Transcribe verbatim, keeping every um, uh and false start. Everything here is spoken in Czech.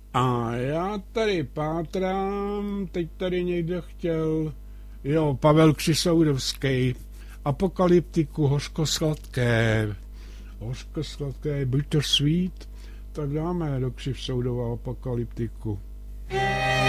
A já tady pátrám, teď tady někdo chtěl, jo, Pavel Křisoudovský, Apokalyptiku, hořkosladké, hořkosladké, buď to sweet, tak dáme do Křisoudova Apokalyptiku.